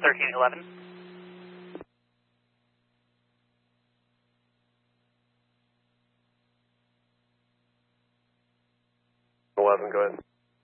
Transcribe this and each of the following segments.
1311. Go ahead.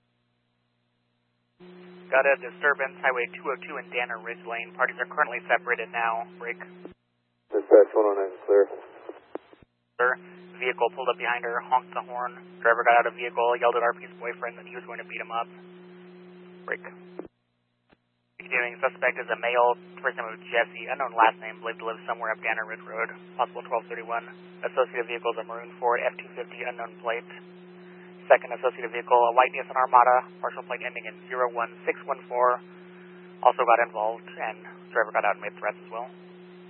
Got a disturbance, Highway 202 and Danner Ridge Lane. Parties are currently separated now. Break. Dispatch 109, clear. Sir, vehicle pulled up behind her, honked the horn. Driver got out of vehicle, yelled at RP's boyfriend that he was going to beat him up. Break. Continuing, suspect is a male, first name of Jesse, unknown last name, believed to live somewhere up Danner Ridge Road, possible 1231. Associated vehicles a maroon Ford F-250, unknown plate. Second associated vehicle, a white Nissan Armada, partial plate ending in 01614, also got involved, and driver got out and made threats as well.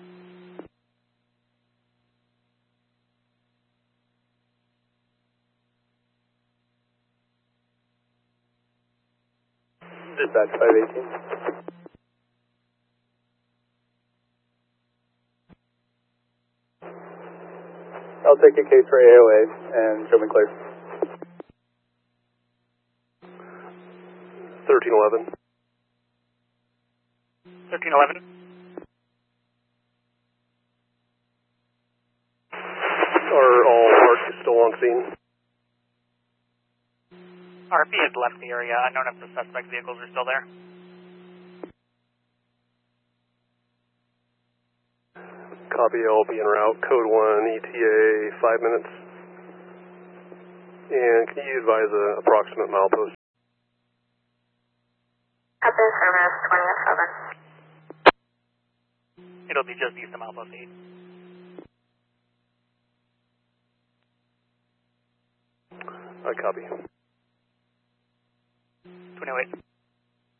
Dispatch 518. I'll take a case for AOA and show me clear. 1311. 1311. Are all parties still on scene? RP has left the area. Unknown if the suspect vehicles are still there. Copy, I'll be en route. Code 1, ETA, 5 minutes. And can you advise an approximate milepost? At the service 20th 7. It'll be just east of Milepost 8. I copy. 2008.